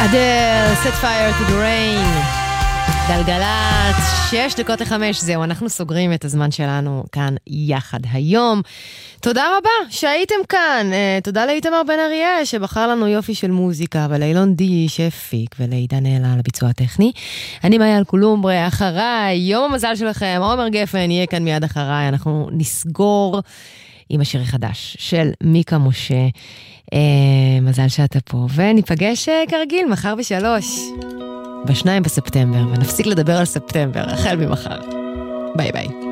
Adele, Set Fire to the Rain, גלגלת, 6:05, זהו, אנחנו סוגרים את הזמן שלנו כאן יחד היום. תודה רבה שהייתם כאן, תודה לאיתמר בן אריה שבחר לנו יופי של מוזיקה, ולאילון די שהפיק, ולעידן אלה על הביצוע הטכני. אני מאיה אלקולומברה, אחריי, יום המזל שלכם, עומר גפן יהיה כאן מיד אחריי, אנחנו נסגור עם השיר החדש של מיקה משה. מזל שאתה פה, וניפגש כרגיל מחר ב3 בספטמבר, ונפסיק לדבר על ספטמבר החל ממחר. ביי ביי.